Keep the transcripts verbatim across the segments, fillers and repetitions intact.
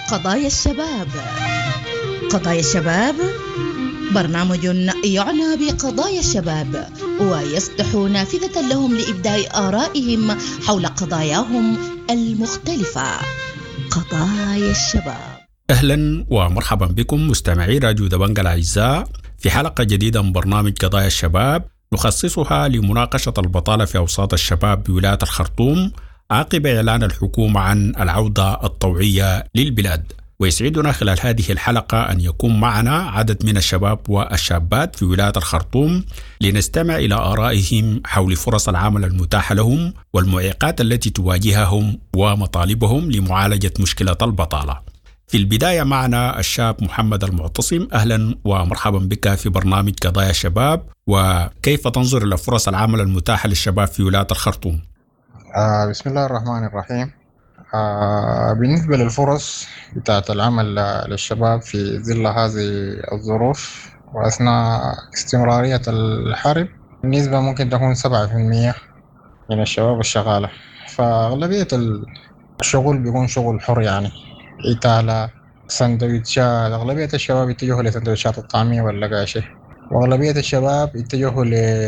قضايا الشباب. قضايا الشباب برنامج يعنى بقضايا الشباب ويفتح نافذة لهم لإبداء آرائهم حول قضاياهم المختلفة. قضايا الشباب. أهلا ومرحبا بكم مستمعي راديو دبنجة الأعزاء في حلقة جديدة من برنامج قضايا الشباب نخصصها لمناقشة البطالة في أوساط الشباب بولاية الخرطوم عقب إعلان الحكومة عن العودة الطوعية للبلاد. ويسعدنا خلال هذه الحلقة أن يكون معنا عدد من الشباب والشابات في ولاية الخرطوم لنستمع إلى آرائهم حول فرص العمل المتاحة لهم والمعيقات التي تواجههم ومطالبهم لمعالجة مشكلة البطالة. في البداية معنا الشاب محمد المعتصم. أهلا ومرحبا بك في برنامج قضايا الشباب، وكيف تنظر إلى فرص العمل المتاحة للشباب في ولاية الخرطوم؟ آه بسم الله الرحمن الرحيم. آه بالنسبة للفرص بتاعة العمل للشباب في ظل هذه الظروف وأثناء استمرارية الحرب، النسبة ممكن تكون سبعة في المية من الشباب الشغالة، فأغلبية الشغل بيكون شغل حر، يعني إتالة، سندويتشات. أغلبية الشباب يتجهوا لسندويتشات الطعمية واللقاشة، وأغلبية الشباب يتجهوا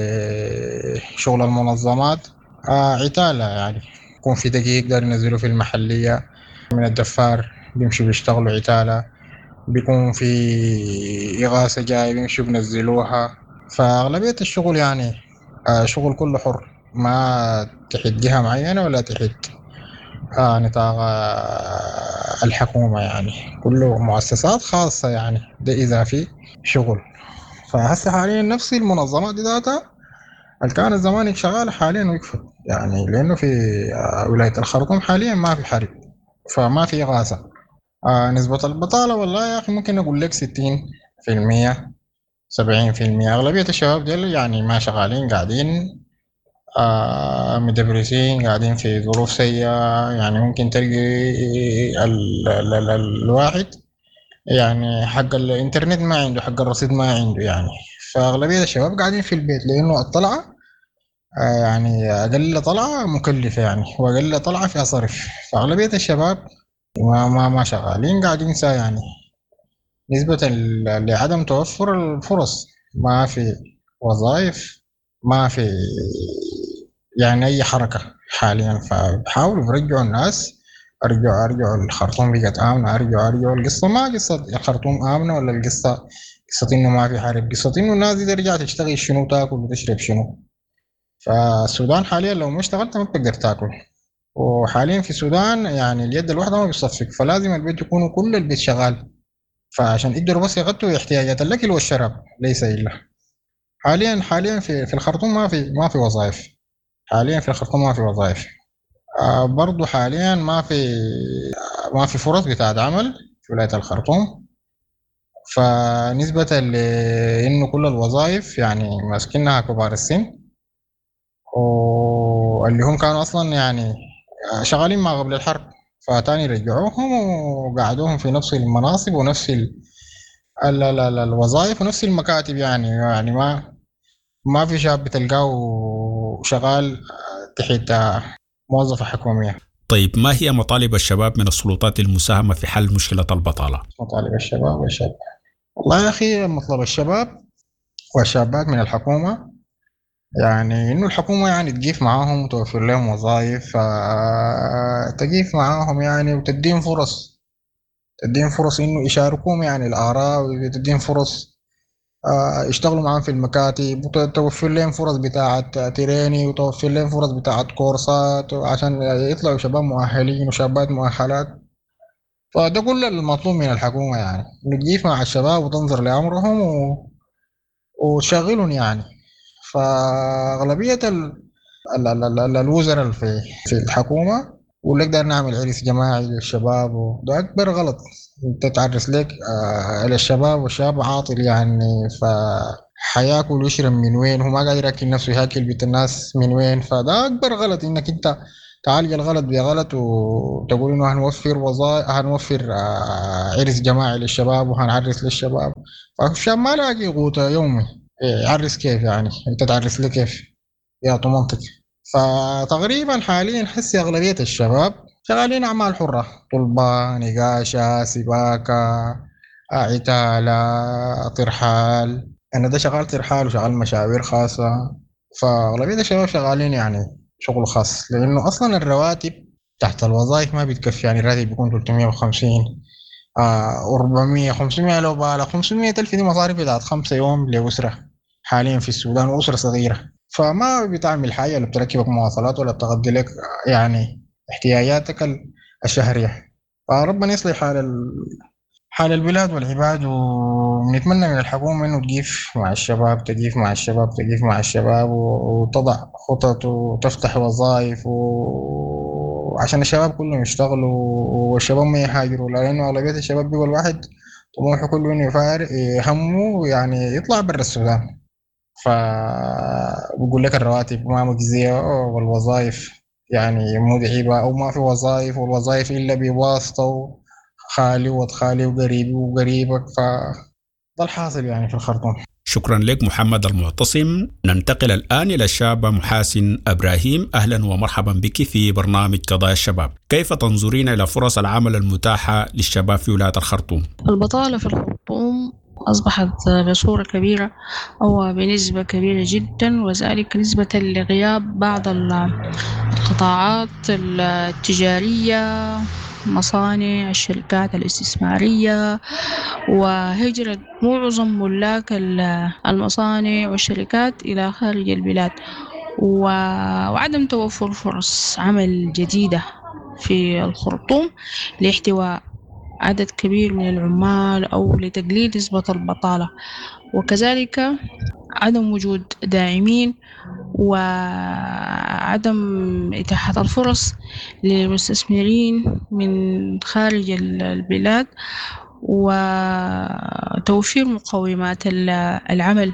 لشغل المنظمات، آه عتالة، يعني يكون في دقيق يقدر ينزلوا في المحلية من الدفار بيمشوا بيشتغلوا عتالة، بيكون في إغاثة جاي بيمشوا بينزلوها. فأغلبية الشغل يعني آه شغل كله حر، ما تحت جهة معينة ولا تحت آه نطاق آه الحكومة، يعني كله مؤسسات خاصة، يعني ده إذا في شغل. فهسه حاليا نفس المنظمات دي ذاتها اللي كانت زمان شغالة حاليا وقفت، يعني لأنه في ولاية الخرطوم حاليا ما في حرب، فما في إغاثة. آه نسبة البطالة والله يا أخي ممكن أقول لك ستين في المية سبعين في المية. أغلبية الشباب ديل يعني ما شغالين، قاعدين آه مدبرسين، قاعدين في ظروف سيئة. يعني ممكن تلقي ال ال ال الواحد يعني حق الإنترنت ما عنده، حق الرصيد ما عنده، يعني فأغلبية الشباب قاعدين في البيت لأنه الطلعة آه يعني أقل طلعة مكلفة، يعني وأقل طلعة فيها صرف. فأغلبية الشباب ما ما ما شغالين، قاعدين سا يعني نسبة لعدم توفر الفرص، ما في وظائف، ما في يعني أي حركة حاليا. فبحاولوا يرجعوا الناس، أرجعوا أرجعوا الخرطوم بقت آمنة، أرجعوا أرجعوا القصة ما قصة الخرطوم آمنة ولا القصة قصة إنه ما في حرب، قصة إنه الناس دي ترجع تشتغل شنو، تاكل وتشرب شنو. فالسودان حاليا لو ما اشتغلت ما بتقدر تاكل، وحاليا في السودان يعني اليد الواحدة ما بيصفق، فلازم البيت يكونوا كل البيت شغال، فعشان يقدروا بس يغطوا احتياجات الأكل والشراب ليس إلا. حاليا حاليا في في الخرطوم ما في ما في وظائف، حاليا في الخرطوم ما في وظائف. آه برضو حاليا ما في ما في فرص بتاعت عمل في ولاية الخرطوم. فنسبة لإنه كل الوظائف يعني ماسكينها كبار السن، واللي هم كانوا أصلا يعني شغالين ما قبل الحرب، فتاني رجعوهم وقعدوهم في نفس المناصب ونفس ال ال ال ال الوظائف ونفس المكاتب. يعني يعني ما ما في شاب بتلقاه شغال تحت موظفة حكومية. طيب، ما هي مطالب الشباب من السلطات المساهمة في حل مشكلة البطالة؟ مطالب الشباب والشباب والله يا أخي مطلب الشباب والشابات من الحكومة يعني إنه الحكومة يعني تقيف معاهم وتوفر لهم وظائف، تقيف معاهم يعني وتدين فرص، تدين فرص إنه يشاركوهم يعني الآراء، وتدين فرص يشتغلوا معاهم في المكاتب، وتوفر لهم فرص بتاعة تريني، وتوفر لهم فرص بتاعة كورسات عشان يطلعوا شباب مؤهلين وشابات مؤهلات. فده كل المطلوب من الحكومة، يعني إنه تقيف مع الشباب وتنظر لأمرهم و... وتشغلهم يعني. فأغلبية ال... ال... ال... ال... الوزراء في في الحكومة واللي نقدر نعمل عرس جماعي للشباب، وده أكبر غلط. أنت تعرس لك آه للشباب، والشباب عاطل يعني، فحياكل ويشرب من وين؟ هو ما قادر ياكل نفسه، ياكل بيت الناس من وين؟ فده أكبر غلط، إنك أنت تعالج الغلط بغلط وتقول إنه هنوفر وظائف، هنوفر آه عرس جماعي للشباب وهنعرس للشباب. فالشاب ما لاقي قوت يومي، يعرس كيف يعني؟ أنت تعرس لي كيف يا منطق؟ فتقريبا حاليا حسي أغلبية الشباب شغالين أعمال حرة، طلبة، نقاشة، سباكة، عتالة، ترحال. أنا ده شغال ترحال وشغال مشاوير خاصة. فأغلبية الشباب شغالين يعني شغل خاص، لأنه أصلا الرواتب تحت الوظائف ما بتكفي. يعني الراتب بيكون ثلاثمية وخمسين آه أربعمية خمسمية، لو بالغ خمسمية ألف دي مصاريف بتاعت خمسة يوم لأسرة حاليا في السودان، وأسرة صغيرة. فما بتعمل حاجة، ولا بتركبك مواصلات، ولا بتغطي لك يعني احتياجاتك الشهرية. فربنا يصلح حال ال... حال البلاد والعباد. ونتمنى من الحكومة إنه تقيف مع الشباب، تقيف مع الشباب، تقيف مع الشباب، وتضع خطط وتفتح وظائف و... عشان الشباب كلهم يشتغلوا والشباب ما يهاجروا. لأنه أغلبية الشباب بيقول الواحد طموحه كله إنه يفارق همه يعني يطلع برا السودان. فبقول لك الرواتب ما مجزية، والوظائف يعني متعبة، أو ما في وظائف، والوظائف إلا بواسطة خالي وخالي وقريبي وقريبك. فده الحاصل يعني في الخرطوم. شكرا لك محمد المعتصم. ننتقل الآن إلى الشابة محاسن إبراهيم. أهلا ومرحبا بك في برنامج قضايا الشباب. كيف تنظرين إلى فرص العمل المتاحة للشباب في ولاية الخرطوم؟ البطالة في الخرطوم أصبحت بصورة كبيرة أو بنسبة كبيرة جدا، وذلك نسبة لغياب بعض القطاعات التجارية، مصانع، الشركات الاستثمارية، وهجرة معظم ملاك المصانع والشركات إلى خارج البلاد، وعدم توفر فرص عمل جديدة في الخرطوم لاحتواء عدد كبير من العمال أو لتقليل نسبة البطالة، وكذلك عدم وجود داعمين وعدم إتاحة الفرص للمستثمرين من خارج البلاد، وتوفير مقومات العمل،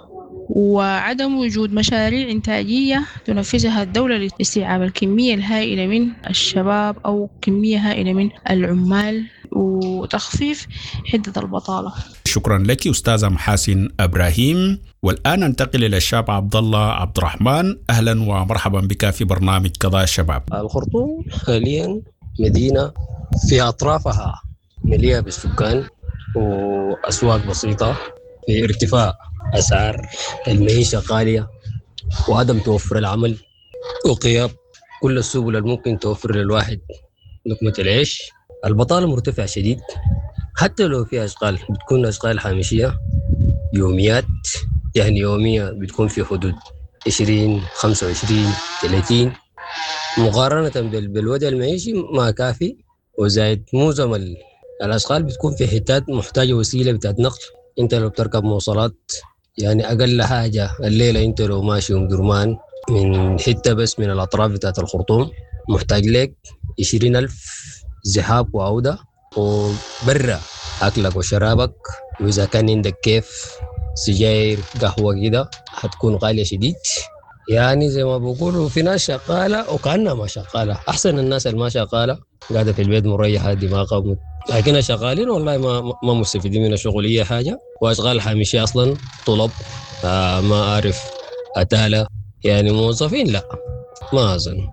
وعدم وجود مشاريع إنتاجية تنفذها الدولة لاستيعاب الكمية الهائلة من الشباب أو كمية هائلة من العمال وتخفيف حدة البطالة. شكرا لك أستاذة محاسن إبراهيم. والآن ننتقل إلى الشاب عبد الله عبد الرحمن. أهلا ومرحبا بك في برنامج قضايا الشباب. الخرطوم حاليا مدينة في أطرافها مليئة بالسكان وأسواق بسيطة، في ارتفاع أسعار المعيشة غالية، وعدم توفر العمل، وغياب كل السبل الممكن توفر للواحد لقمة العيش. البطالة مرتفعة شديد، حتى لو في أشغال بتكون أشغال هامشية يوميات، يعني يومية بتكون في حدود عشرين خمسة وعشرين ثلاثين، مقارنة بالوضع المعيشي ما كافي. وزائد معظم الأشغال بتكون في حتات محتاجة وسيلة بتاعت نقل. انت لو بتركب مواصلات يعني أقل حاجة الليلة انت لو ماشي أم درمان من حتة بس من الأطراف بتاعت الخرطوم محتاج لك عشرين ألف ذهاب وعودة، وبرا أكلك وشرابك، وإذا كان عندك كيف سجاير قهوة كده هتكون غالية شديد. يعني زي ما بقولوا في ناس شغالة وكأنها ما شغالة. أحسن الناس اللي ما شغالة قاعدة في البيت مريحة دماغها، لكن شغالين والله ما ما مستفيدين من الشغل أي حاجة. وأشغال حامشية أصلا طلب آه ما أعرف أتالة، يعني موظفين لا ما أظن.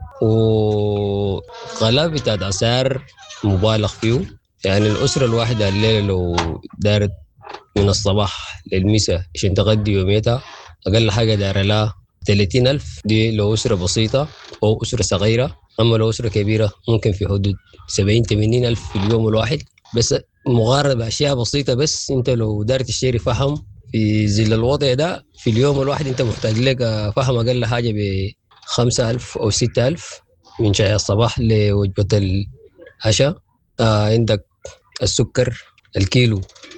وغلاء بتاعت أسعار مبالغ فيه، يعني الأسرة الواحدة الليلة لو دارت من الصباح للمساء عشان تغدي يوميتها أقل حاجة دار لها ثلاثين ألف، دي لو أسرة بسيطة أو أسرة صغيرة. أما لو أسرة كبيرة ممكن في حدود سبعين ثمانين ألف في اليوم الواحد. بس مقارنة بأشياء بسيطة، بس أنت لو دارت تشتري فحم في ظل الوضع ده في اليوم الواحد أنت محتاج لك فحم أقل حاجة بخمسة ألف أو ستة ألف من شاي الصباح لوجبة العشاء. آه عندك السكر الكيلو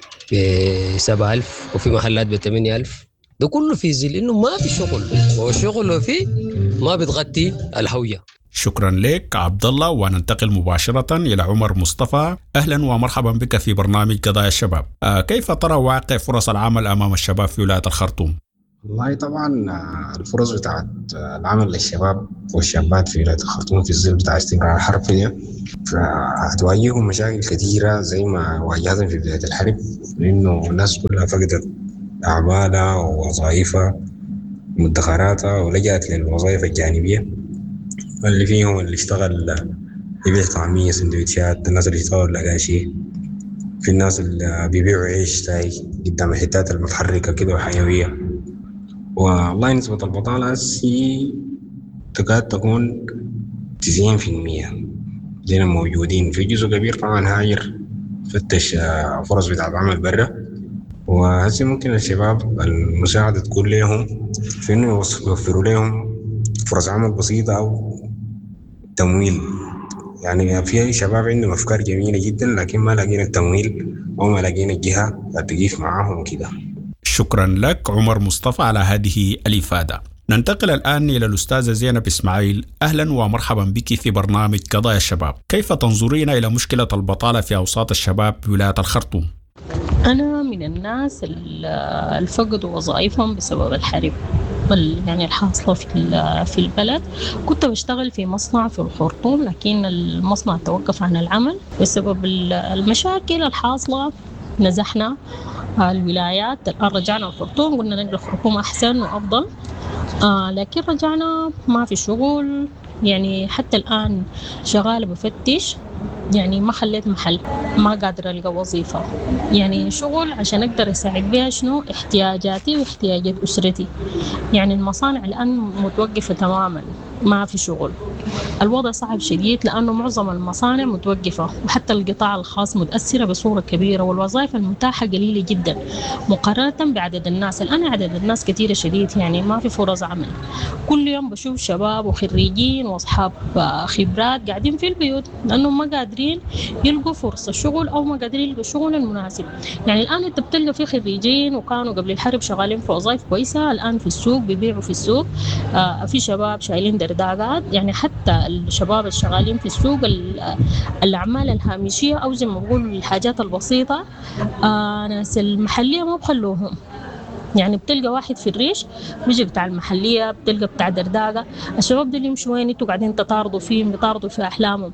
بسبعة ألف، وفي محلات بثمانية ألف. ده كله في ظل إنه ما في شغل، والشغل لو فيه ما بتغطي الهوية. شكرا لك عبد الله. وننتقل مباشرة إلى عمر مصطفى. أهلا ومرحبا بك في برنامج قضايا الشباب. آه كيف ترى واقع فرص العمل أمام الشباب في ولاية الخرطوم؟ والله طبعا الفرص بتاعت العمل للشباب والشابات في ولاية الخرطوم في الظل بتاع استمرار الحرب فيها، فهتواجههم مشاكل كثيرة زي ما واجهتهم في بداية الحرب، لأنه الناس كلها فقدت أعمالها ووظائفها ومدخراتها ولجأت للوظائف الجانبية، اللي فيهم اللي اشتغل يبيع طعمية سندوتشات، الناس اللي يطور لقاشي، في الناس اللي بيبيعوا عيش تاي قدام الحتات المتحركة كده وحيوية. والله نسبة البطالة هي تكاد تكون تسعين في المية. دينا موجودين في جزء كبير طبعا هاجر فتش فرص بتاع عمل برا، وهسه ممكن الشباب المساعدة تكون لهم في إنه يوفروا لهم فرص عمل بسيطة أو تمويل. يعني في شباب عندهم أفكار جميلة جدا لكن ما لاقين التمويل أو ما لاقين الجهة تقيف معاهم كده. شكرا لك عمر مصطفى على هذه الإفادة. ننتقل الآن إلى الأستاذة زينب إسماعيل. أهلا ومرحبا بك في برنامج قضايا الشباب. كيف تنظرين إلى مشكلة البطالة في أوساط الشباب بولاية الخرطوم؟ أنا من الناس اللي فقدوا وظائفهم بسبب الحرب يعني الحاصلة في في البلد. كنت بشتغل في مصنع في الخرطوم لكن المصنع توقف عن العمل بسبب المشاكل الحاصلة. نزحنا الولايات، الآن رجعنا الخرطوم، قلنا نقل الخرطوم أحسن وأفضل، آه لكن رجعنا ما في شغل. يعني حتى الآن شغالة بفتش، يعني ما خليت محل، ما قادرة ألقى وظيفة، يعني شغل عشان أقدر أساعد بها شنو احتياجاتي واحتياجات أسرتي. يعني المصانع الآن متوقفة تماما، ما في شغل. الوضع صعب شديد لأنه معظم المصانع متوقفة، وحتى القطاع الخاص متأثرة بصورة كبيرة، والوظائف المتاحة قليلة جدا مقارنة بعدد الناس. الآن عدد الناس كثيرة شديد، يعني ما في فرص عمل. كل يوم بشوف شباب وخريجين وأصحاب خبرات قاعدين في البيوت لأنهم ما قادرين يلقوا فرصة شغل أو ما قادرين يلقوا الشغل المناسب. يعني الآن أنت بتلقى في خريجين وكانوا قبل الحرب شغالين في وظائف كويسة، الآن في السوق بيبيعوا في السوق. آه في شباب شايلين درداقات، يعني حتى الشباب الشغالين في السوق الأعمال الهامشية أو زي ما بقول الحاجات البسيطة، آه ناس المحلية ما بخلوهم. يعني بتلقى واحد في الريش بيجي بتاع المحلية، بتلقى بتاع درداقة. الشباب دول يمشوا وين؟ انتوا قاعدين تطاردوا فيهم، بيطاردوا في أحلامهم.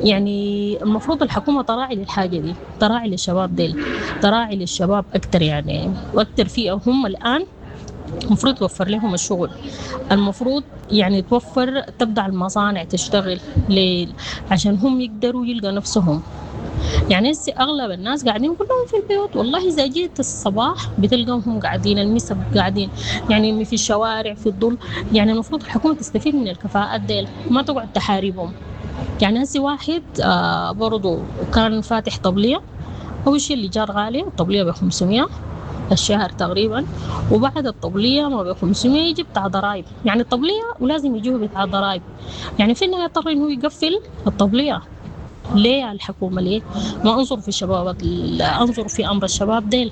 يعني المفروض الحكومة تراعي للحاجة دي، تراعي للشباب ديل، تراعي للشباب أكتر، يعني وأكتر فيه هم الآن. المفروض توفر لهم الشغل، المفروض يعني توفر تبدأ المصانع تشتغل ليل عشان هم يقدروا يلقى نفسهم. يعني أغلب الناس قاعدين كلهم في البيوت، والله إذا جيت الصباح بتلقاهم قاعدين، المسا قاعدين يعني في الشوارع في الظل. يعني المفروض الحكومة تستفيد من الكفاءات ديل، ما تقعد تحاربهم. يعني هسي واحد آه برضو كان فاتح طبلية، أول شيء اللي جار غالي الطبلية بخمسمية الشهر تقريبا، وبعد الطبلية ما بخمسمية يجي بتاع ضرائب. يعني الطبلية ولازم يجيه بتاع ضرائب، يعني في النهاية يضطر إنه يقفل الطبلية. ليه الحكومة ليه ما أنظر في الشباب، أنظر في أمر الشباب ديل.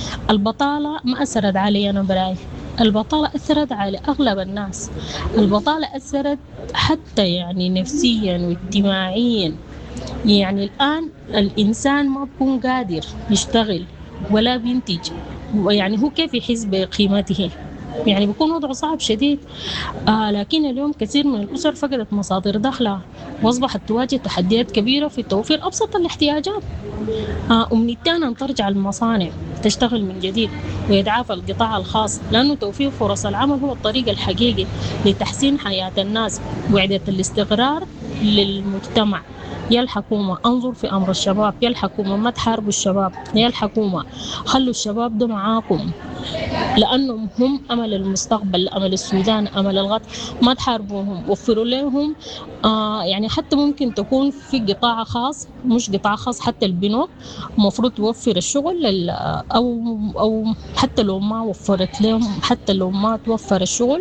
البطالة ما أثرت علي أنا براي، البطالة أثرت على أغلب الناس. البطالة أثرت حتى يعني نفسيا واجتماعيا. يعني الآن الإنسان ما بيكون قادر يشتغل ولا بينتج، يعني هو كيف يحس بقيمته؟ يعني بيكون وضعه صعب شديد. آه لكن اليوم كثير من الأسر فقدت مصادر دخلها وأصبحت تواجه تحديات كبيرة في توفير أبسط الاحتياجات. آه أمنيتنا أن ترجع المصانع تشتغل من جديد ويدعف القطاع الخاص، لأنه توفير فرص العمل هو الطريق الحقيقي لتحسين حياة الناس وإعادة الاستقرار للمجتمع. يا الحكومة انظر في أمر الشباب، يا الحكومة ما تحاربوا الشباب، يا الحكومة خلوا الشباب ده معاكم لأنهم هم أمل المستقبل، أمل السودان، أمل الغد. ما تحاربوهم، وفروا لهم. آه يعني حتى ممكن تكون في قطاع خاص، مش قطاع خاص، حتى البنوك مفروض توفر الشغل، أو أو حتى لو ما وفرت لهم، حتى لو ما توفر الشغل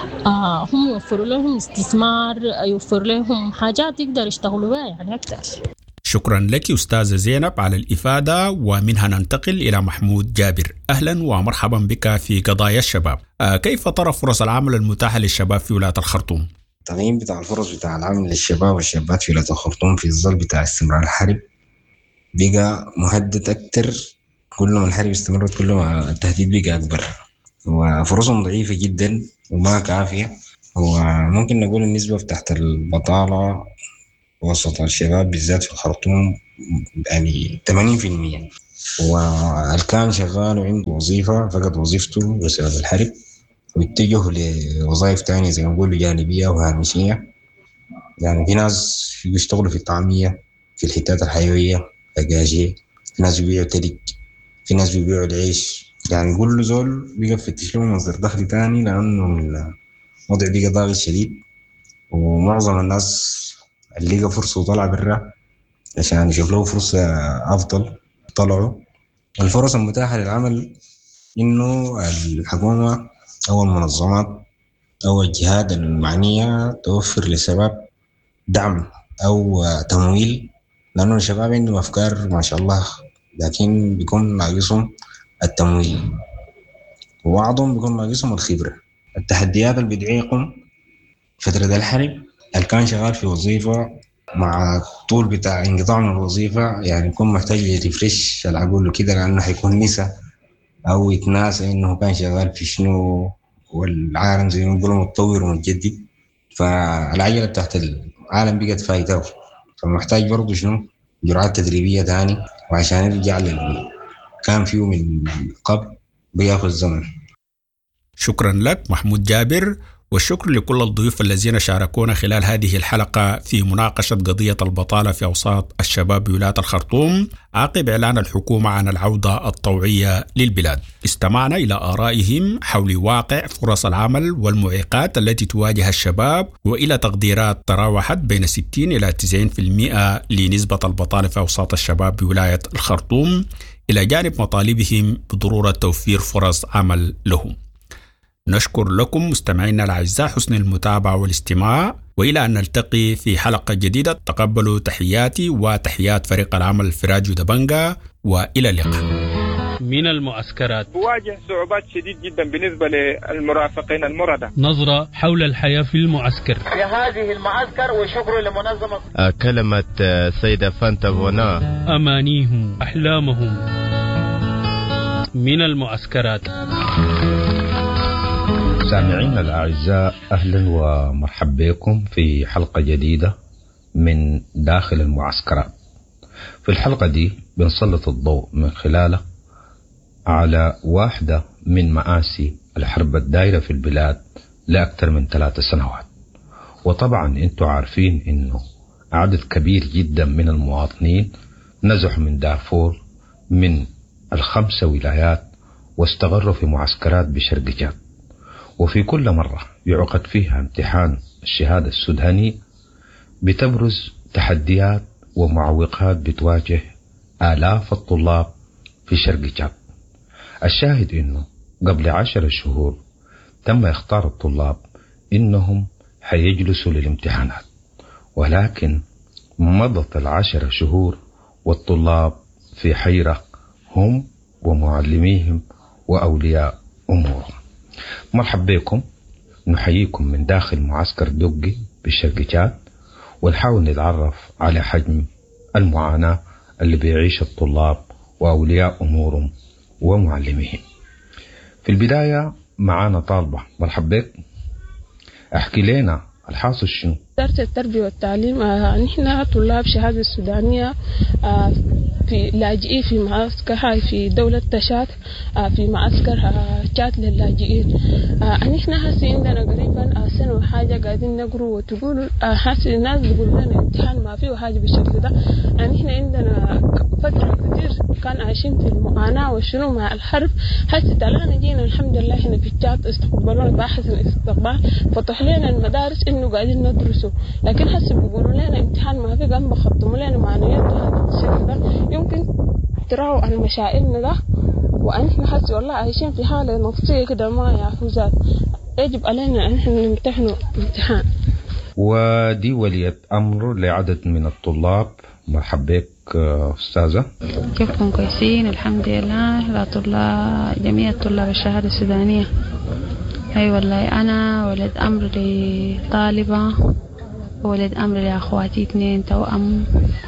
آه هم يوفروا لهم استثمار، يوفر لهم حاجات يقدر يشتغلوا بها يعني أكثر. شكرا لك أستاذة زينب على الإفادة. ومنها ننتقل إلى محمود جابر. أهلا ومرحبا بك في قضايا الشباب. آه كيف ترى فرص العمل المتاحة للشباب في ولاية الخرطوم؟ التغيير بتاع الفرص بتاع العمل للشباب والشابات في ولاية الخرطوم في الظل بتاع استمرار الحرب بقى مهدد أكتر. كل ما الحرب استمرت كل ما التهديد بقى أكبر، وفرصهم ضعيفة جدا وما كافية. وممكن نقول النسبة تحت البطالة وسط الشباب بالذات في الخرطوم يعني ثمانين بالمية، والكان شغال وعنده وظيفة فقد وظيفته بسبب الحرب واتجه لوظائف تانية زي ما نقول جانبية وهامشية. يعني في ناس بيشتغلوا في الطعمية، في الحتات الحيوية، دجاجية، في ناس بيبيعوا تلج، في ناس بيبيعوا العيش. يعني كل زول بيقى فتش له مصدر دخل تاني، لأنه الوضع بيقى ضاغط شديد، ومعظم الناس اللي لقى فرصة وطلع برا عشان يشوف له فرصة أفضل طلعوا. الفرص المتاحة للعمل إنه الحكومة أو المنظمات أو الجهات المعنية توفر للشباب دعم أو تمويل، لأنه الشباب عندهم أفكار ما شاء الله، لكن بيكون ناقصهم التمويل، وبعضهم بيكون ناقصهم الخبرة. التحديات اللي بتعيقهم فترة الحرب، اللي كان شغال في وظيفة مع الطول بتاع انقطاع من الوظيفة يعني يكون محتاج يريفريش العقول وكده، لأنه حيكون نسى أو يتناسى إنه كان شغال في شنو، والعالم زي ما بيقولوا متطور ومتجدد، فالعجلة تحت العالم بقت فايته، فمحتاج برضو شنو جرعات تدريبية تاني، وعشان يرجع لل كان فيه من قبل بياخذ زمن. شكرا لك محمود جابر، والشكر لكل الضيوف الذين شاركونا خلال هذه الحلقة في مناقشة قضية البطالة في أوساط الشباب بولاية الخرطوم عقب إعلان الحكومة عن العودة الطوعية للبلاد. استمعنا إلى آرائهم حول واقع فرص العمل والمعيقات التي تواجه الشباب، وإلى تقديرات تراوحت بين ستين إلى تسعين بالمئة لنسبة البطالة في أوساط الشباب بولاية الخرطوم، إلى جانب مطالبهم بضرورة توفير فرص عمل لهم. نشكر لكم مستمعينا الأعزاء حسن المتابعة والاستماع، وإلى أن نلتقي في حلقة جديدة. تقبلوا تحياتي وتحيات فريق العمل في راديو دبنجا، وإلى اللقاء. من المعسكرات تواجه صعوبات شديد جدا بالنسبة للمرافقين المردة. نظرة حول الحياة في المعسكر. في هذه المعسكر وشكر لمنظمة آه كلمة سيدة فانتا فونا. أمانيهم أحلامهم من المعسكرات. سامعين الأعزاء، أهلا ومرحبا بكم في حلقة جديدة من داخل المعسكرات. في الحلقة دي بنسلط الضوء من خلاله على واحدة من مآسي الحرب الدائرة في البلاد لأكثر من ثلاث سنوات. وطبعا انتوا عارفين انه عدد كبير جدا من المواطنين نزحوا من دارفور من الخمسة ولايات واستقروا في معسكرات بشرق جاد، وفي كل مرة يعقد فيها امتحان الشهادة السوداني بتبرز تحديات ومعوقات بتواجه آلاف الطلاب في شرق جاد. الشاهد انه قبل عشر شهور تم اختار الطلاب انهم حيجلسوا للامتحانات، ولكن مضت العشر شهور والطلاب في حيرة هم ومعلميهم وأولياء أمورهم. مرحبا بكم، نحييكم من داخل معسكر دقي بالشرق جاد، ونحاول نتعرف على حجم المعاناة اللي بيعيش الطلاب وأولياء أمورهم ومعلميهم. في البداية معانا طالبة. مرحبا بك، احكي لنا الحاصل شنو؟ وزارة التربية والتعليم آه نحن طلاب شهادة السودانية آه في لاجئين في معسكر هاي في دولة تشاد آه في معسكر آه تشاد للاجئين. آه نحن هسي عندنا قريبا آه سنة وحاجة قاعدين نقروا وتقولوا آه هسي الناس بيقولوا لنا امتحان ما فيه حاجة بالشكل ده. آه نحن عندنا فترة كتير كان عايشين في المعاناة وشنو مع الحرب. هسي تعالى جينا الحمد لله هنا في تشاد استقبلونا بأحسن استقبال، فتح لنا المدارس إنه قاعدين ندرس، لكن هسه بيقولوا لنا امتحان ما في، قام بخطموا لنا معنويات هذا الشيء ده. يمكن تراوا عن مشاعرنا ده، وأنحن هسه والله عايشين في حالة نفسية كده ما يعرفوا ذات. يجب علينا أن نحن نمتحنوا امتحان. ودي ولية أمر لعدد من الطلاب. مرحبا بك أستاذة. كيفكم؟ كويسين الحمد لله. لا طلاب جميع الطلاب الشهادة السودانية. أي أيوة والله أنا ولد أمر لطالبة، ولد أمر لأخواتي اثنين توأم.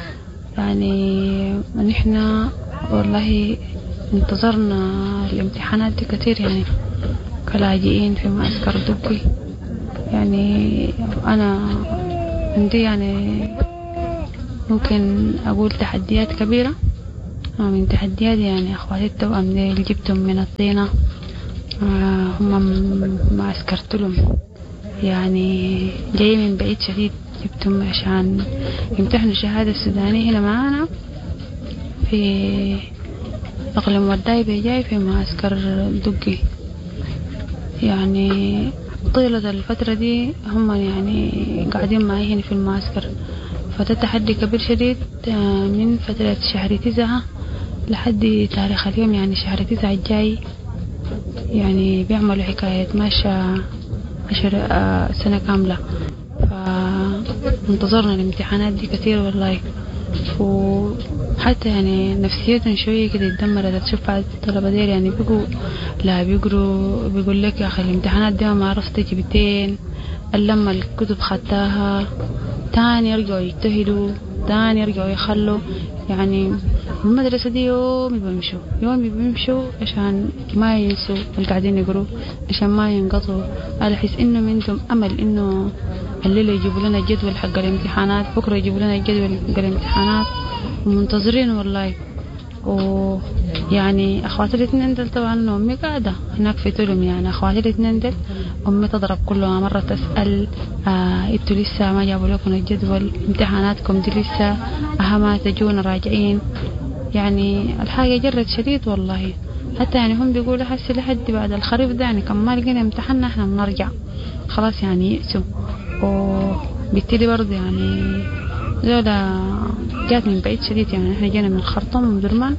يعني نحن والله انتظرنا الامتحانات دي كتير، يعني كلاجئين في معسكر دقي. يعني أنا عندي يعني ممكن أقول تحديات كبيرة. من تحديات يعني أخواتي التوأم اللي جبتهم من الطينة، هم ما عسكرت لهم، يعني جاي من بعيد شديد، جبتهم عشان يمتحنوا الشهادة السودانية هنا معانا في أقليم وداي بيجاي في معسكر دقي. يعني طيلة الفترة دي هم يعني قاعدين معي هنا في المعسكر، فده تحدي كبير شديد من فترة شهر تسعة لحد تاريخ اليوم. يعني شهر تسعة الجاي يعني بيعملوا حكاية ماشى عشر سنة كاملة، فانتظرنا الامتحانات دي كثير والله. وحتى يعني نفسيتهم شوية كده اتدمرت. تشوف بعض الطلبة دير يعني بيقوا لا بيقروا بيقول لك يا أخي الامتحانات دي ما عرفت جبتين، لما الكتب خدتها تاني يرجعوا يجتهدوا، تاني يرجعوا يخلوا. يعني المدرسة دي يوم بيمشوا يوم بيمشوا عشان ما ينسوا اللي قاعدين يقروا، عشان ما ينقطعوا. على حس إنه منهم أمل إنه الليلة يجيبوا لنا الجدول حق الامتحانات، بكرة يجيبوا لنا الجدول حق الامتحانات، ومنتظرين والله. ويعني أخواتي الاثنين دل طبعا أمي قاعدة هناك في تلم. يعني أخواتي الاثنين دل أمي تضرب كل مرة تسأل آه إنتوا لسه ما جابوا لكم الجدول، امتحاناتكم دي لسه أهما تجونا راجعين. يعني الحاجة جرت شديد والله. حتى يعني هم بيقولوا حسي لحد بعد الخريف ده يعني كم ما لقينا امتحاننا احنا بنرجع خلاص يعني يأسوا. وبالتالي برضه يعني زولا جات من بعيد شديد. يعني احنا جينا من الخرطوم من درمان،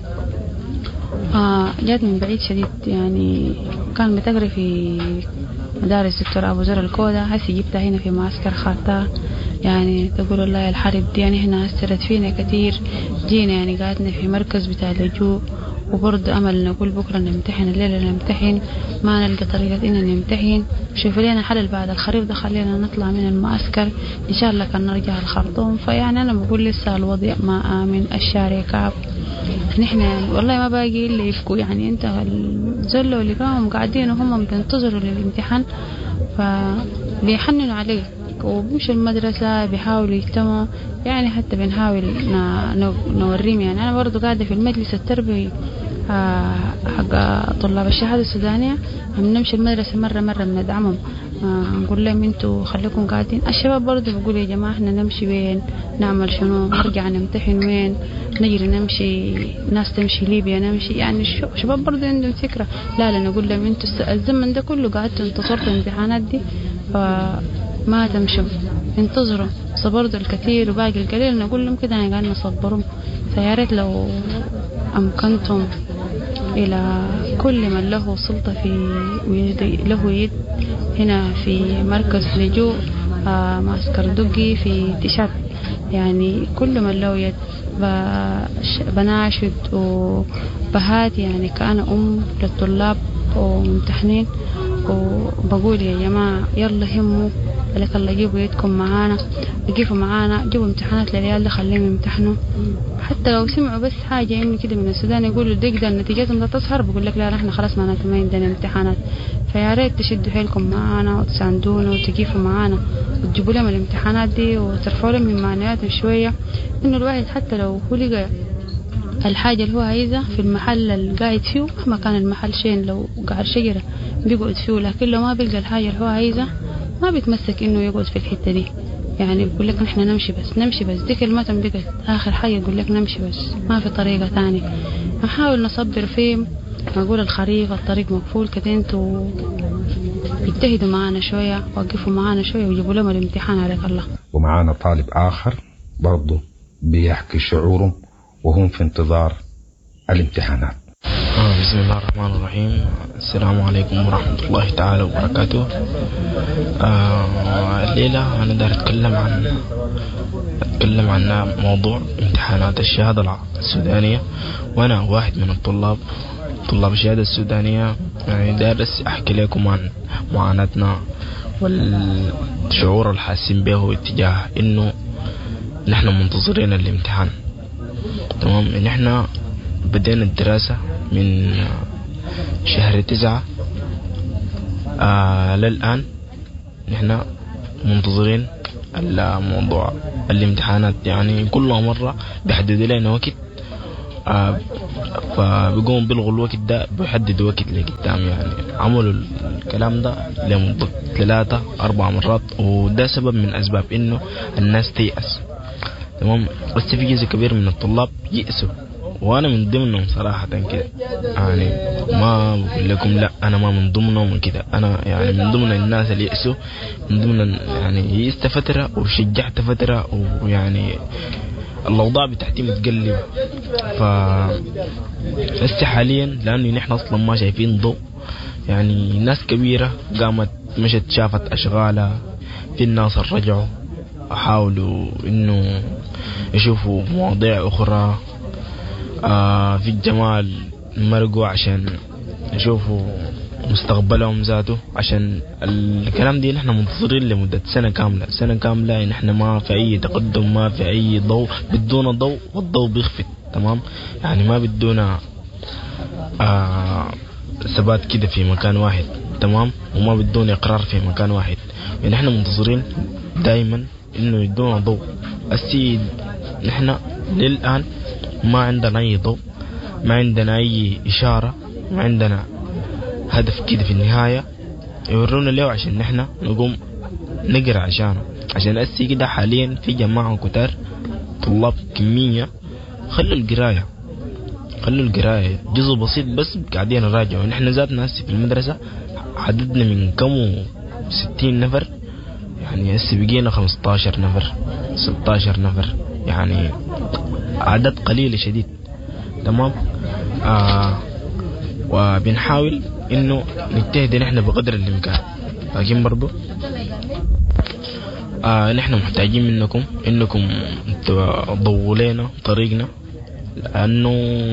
آه جات من بعيد شديد. يعني كان بتقري في مدارس دكتور أبو زر الكودة، هسي جبتها هنا في معسكر خارطة. يعني تقول والله الحرب دي يعني هنا أثرت فينا كتير. جينا يعني قاعدنا في مركز بتاع اللجوء، وبرضه أمل نقول بكرة نمتحن، الليلة نمتحن، ما نلقى طريقة إننا نمتحن. شوفوا لنا حل بعد الخريف ده، خلينا نطلع من المعسكر إن شاء الله كان نرجع الخرطوم. فيعني أنا بقول لسه الوضع ما آمن، الشارع كعب. نحن يعني والله ما باقي إلا يفكوا. يعني أنت الزلة اللي كانوا قاعدين وهم بينتظروا للامتحان فبيحننوا عليه، وبمشوا المدرسة بيحاولوا يجتمعوا. يعني حتى بنحاول نوريهم. يعني أنا برضو قاعدة في المجلس التربوي حق طلاب الشهادة السودانية، نمشي المدرسة مرة مرة بندعمهم، نقول لهم انتوا خليكم قاعدين. الشباب برضو بيقولوا يا جماعة احنا نمشي وين، نعمل شنو، نرجع نمتحن وين، نجري نمشي، ناس تمشي ليبيا نمشي. يعني الشباب برضو عندهم فكرة. لا لا نقول لهم انتوا الزمن ده كله قاعدتوا انتصرتوا الامتحانات دي فما تمشوا، انتظروا، صبروا الكثير وباقي القليل. نقول لهم كده انا قاعد نصبرهم. فياريت لو أمكنتم إلى كل من له سلطة في ويد له يد هنا في مركز لجوء آه معسكر دقي في تشات. يعني كل من له يد بناشد وبهات. يعني كأنا أم للطلاب وممتحنين، وبقول يا جماعة يلا هموا لك الله، جيبوا يدكم معانا، يقفوا معانا، جيبوا امتحانات للعيال ده خليهم يمتحنوا. حتى لو سمعوا بس حاجة إني كده من السودان يقولوا دقيقة نتيجتهم ده تظهر، بقول لك لا نحن خلاص معناته ما عندنا امتحانات. فيا ريت تشدوا حيلكم معانا وتساندونا وتقفوا معانا وتجيبوا لهم الامتحانات دي وترفعوا لهم من معنوياتهم شوية. إنه الواحد حتى لو هو لقى الحاجة اللي هو عايزة في المحل اللي قاعد فيه، مهما كان المحل شين، لو قاعد شجرة بيقعد فيه، لكن لو ما بيلقى الحاجة اللي هو عايزة ما بيتمسك إنه يقعد في الحتة دي. يعني بيقول لك نحن نمشي بس نمشي بس دي كلمتهم بقت آخر حاجة، يقول لك نمشي بس ما في طريقة تانية. نحاول نصبر فيه، نقول الخريف الطريق مقفول كده، انتوا يجتهدوا معانا شوية، وقفوا معانا شوية ويجيبوا لهم الامتحان عليك الله. ومعانا طالب آخر برضو بيحكي شعوره وهم في انتظار الامتحانات. آه بسم الله الرحمن الرحيم. السلام عليكم ورحمة الله تعالى وبركاته. آه الليلة أنا دار أتكلم عن أتكلم عن موضوع امتحانات الشهادة السودانية، وأنا واحد من الطلاب طلاب الشهادة السودانية. يعني دارس أحكي لكم عن معاناتنا والشعور الحاسين به اتجاه إنه نحن منتظرين الامتحان. تمام. نحن بدينا الدراسة من شهر تسعة آه للآن نحن منتظرين الموضوع الامتحانات. يعني كل مرة بيحدد لنا وقت آه فبيقوم بيلغوا الوقت ده، بيحددوا وقت لقدام. يعني عملوا الكلام ده لمدة ثلاثة أربع مرات، وده سبب من أسباب إنه الناس تيأس. تمام. بس في جزء كبير من الطلاب يأسوا، وأنا من ضمنهم صراحة كده. يعني ما بقول لكم لا أنا ما من ضمنهم من كده، أنا يعني من ضمن الناس اللي يأسوا، من ضمن يعني يأست فترة وشجعت فترة، ويعني الأوضاع بتاعتي متقلبة. ف هسه حاليا لأنه نحن أصلا ما شايفين ضوء، يعني ناس كبيرة قامت مشت شافت أشغالها، في الناس رجعوا حاولوا إنه يشوفوا مواضيع أخرى. آه في الجمال مرقوا عشان يشوفوا مستقبلهم ذاته، عشان الكلام دي نحن منتظرين لمدة سنة كاملة. سنة كاملة نحن ما في أي تقدم، ما في أي ضوء، بدون ضوء والضوء بيخفت. تمام. يعني ما بدونا آه ثبات كده في مكان واحد. تمام. وما بدون إقرار في مكان واحد. يعني نحن منتظرين دائما إنه يدونا ضوء. السيد نحن للآن ما عندنا أي ضوء، ما عندنا أي إشارة، ما عندنا هدف كده في النهاية يورونا له عشان نحن نقوم نقرأ عشانه. عشان أسي كده حاليا في جماعة كتار طلاب كمية خلوا القراية خلوا القراية جزء بسيط بس قاعدين نراجعوا. نحن ذاتنا هسي في المدرسة عددنا من كم ستين نفر، يعني هسي بقينا خمستاشر نفر ستاشر نفر، يعني عدد قليل شديد. تمام. آه وبنحاول انه نجتهد نحن بقدر الامكان، لكن برضو آه نحن محتاجين منكم انكم تضووا لنا طريقنا، لانه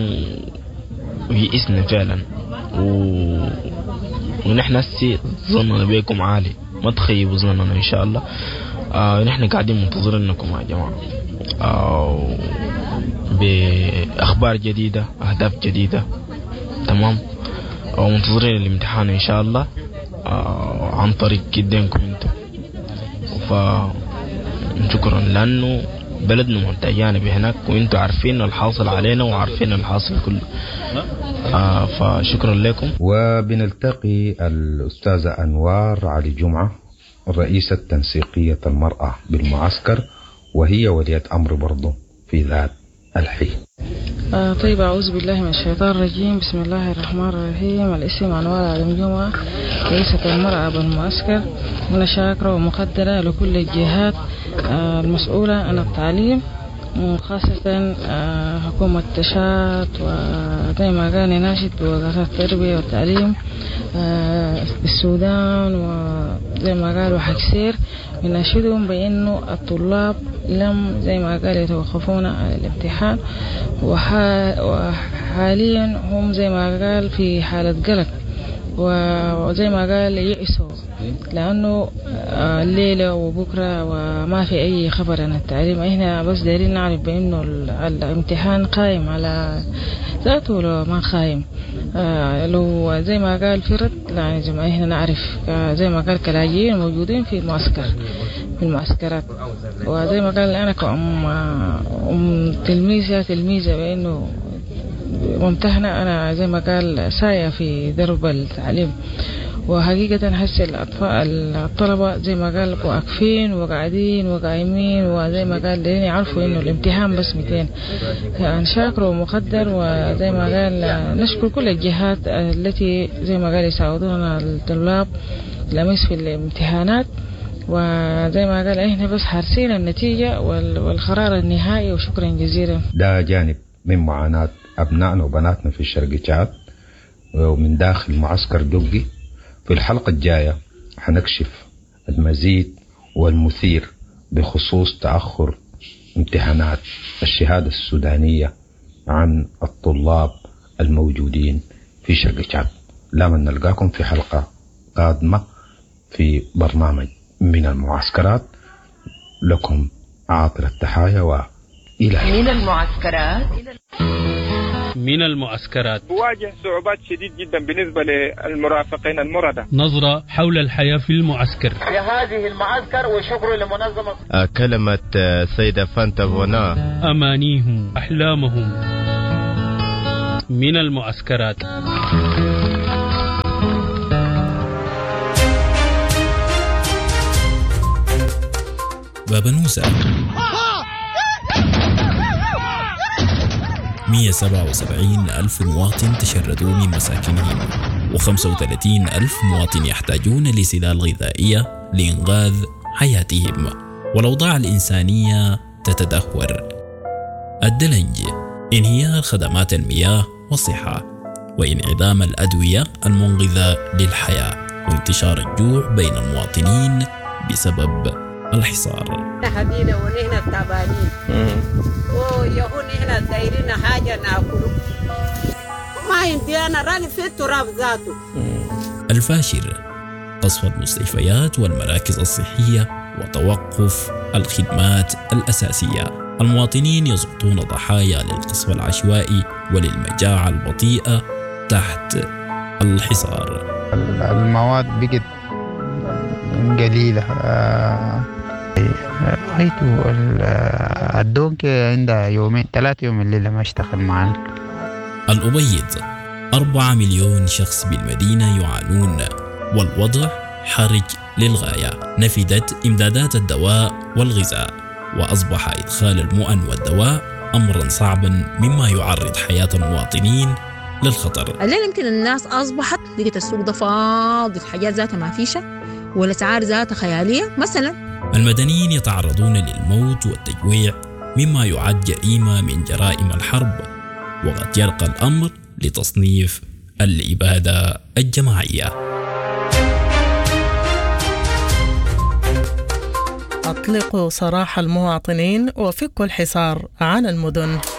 يئسنا فعلا. و... ونحن هسي ظننا بيكم عالي، ما تخيبوا ظننا ان شاء الله. آه نحن قاعدين منتظرينكم يا جماعة، آه بأخبار جديدة، أهداف جديدة. تمام. ومنتظرين الامتحان إن شاء الله آه عن طريق جدينكم انتم. فشكرا لأنه بلدنا محتاجانا بهناك، وانتم عارفين الحاصل علينا وعارفين الحاصل كله. آه فشكرا لكم. وبنلتقي الأستاذة أنوار علي جمعة، رئيسة تنسيقية المرأة بالمعسكر، وهي ولية أمر برضو في ذات الحين. آه طيب، أعوذ بالله من الشيطان الرجيم. بسم الله الرحمن الرحيم. الاسم أنوار علي جمعة، رئيسة المرأة بالمعسكر. أنا شاكرة ومقدرة لكل الجهات آه المسؤولة عن التعليم، وخاصة آه حكومة تشاد، وزي ما قال ناشد بوزارة التربية والتعليم آه بالسودان، وزي ما قالوا حكسير بناشدهم بأنه الطلاب لم زي ما قال يتوقفون عن الامتحان، وحاليا هم زي ما قال في حالة قلق، وزي ما قال يئسوا لأنه الليلة وبكرة وما في أي خبر عن التعليم. إحنا بس دايرين نعرف بأنه الامتحان قائم على ذاته ولا ما قائم. لو زي ما قال فرد يعني زي ما إحنا نعرف زي ما قال كلاجئين موجودين في المعسكر في المعسكرات. وزي ما قال أنا كأم أم تلميذة تلميذة بأنه ممتحنة، أنا زي ما قال ساية في درب التعليم. وحقيقة هسه الأطفال الطلبة زي ما قال واقفين وقاعدين وقايمين، وزي ما قال لين يعرفوا إنه الامتحان بس مئتين. يعني شاكر ومقدر، وزي ما قال نشكر كل الجهات التي زي ما قال يساعدونا الطلاب لمس في الامتحانات. وزي ما قال إحنا بس حارسين النتيجة والقرار النهائي، وشكرا جزيلا. ده جانب من معاناة أبنائنا وبناتنا في الشرق تشاد ومن داخل معسكر دقي. في الحلقة الجاية حنكشف المزيد والمثير بخصوص تأخر امتحانات الشهادة السودانية عن الطلاب الموجودين في شرق تشاد. لمن نلقاكم في حلقة قادمة في برنامج من المعسكرات. لكم عاطل التحايا وإلى من المعسكرات. من المعسكرات تواجه صعوبات شديد جدا بالنسبة للمرافقين المردة. نظرة حول الحياة في المعسكر. في هذه المعسكر، وشكر لمنظمة آه كلمة سيدة فانتا فونا. أمانيهم أحلامهم من المعسكرات. بابا نوسة مئة وسبعة وسبعين ألف مواطن تشردوا من مساكنهم، وخمسة وثلاثين ألف مواطن يحتاجون لسلال غذائية لإنقاذ حياتهم، والأوضاع الإنسانية تتدهور. الدلنج، انهيار خدمات المياه والصحة، وانعدام الأدوية المنقذة للحياة، وانتشار الجوع بين المواطنين بسبب الحصار. حديدة ونحن التعبانين ويهون نحن دايرين حاجة ناكله ما يمدينا راني في التراب ذاته. الفاشر، قصف المستشفيات والمراكز الصحية وتوقف الخدمات الأساسية. المواطنين يسقطون ضحايا للقصف العشوائي وللمجاعة البطيئة تحت الحصار. المواد بقت قليلة. رأيته الدونك عندها يومين ثلاثة يوم الليلة ما اشتغل معنا. الأبيض، أربعة مليون شخص بالمدينة يعانون، والوضع حرج للغاية. نفدت إمدادات الدواء والغذاء، وأصبح إدخال المؤن والدواء أمرا صعبا مما يعرض حياة المواطنين للخطر. الليلة يمكن الناس أصبحت لقيت السوق ده فاضي، الحاجات ذاتها ما فيشة والأسعار ذاتها خيالية. مثلا المدنيين يتعرضون للموت والتجويع مما يعد جريمة من جرائم الحرب، وقد يرقى الأمر لتصنيف الإبادة الجماعية. أطلقوا سراح المواطنين وفكوا الحصار عن المدن.